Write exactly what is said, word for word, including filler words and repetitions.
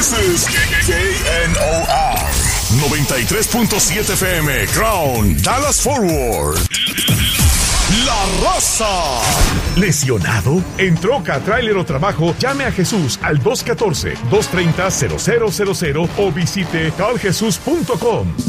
This is K N O R noventa y tres punto siete F M, Crown, Dallas Forward. La Raza. ¿Lesionado? ¿En troca, tráiler o trabajo? Llame a Jesús al dos uno cuatro, dos tres cero, cero cero cero cero o visite call jesús punto com.